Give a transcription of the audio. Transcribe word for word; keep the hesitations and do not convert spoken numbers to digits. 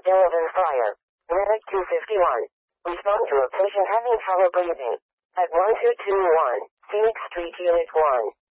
Delavan Fire. Medic two fifty-one. Respond to a patient having trouble breathing. At one two two one, Phoenix Street Unit one.